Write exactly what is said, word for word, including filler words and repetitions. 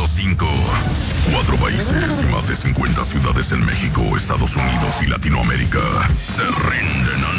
número cinco. Cuatro países y más de cincuenta ciudades en México, Estados Unidos y Latinoamérica se rinden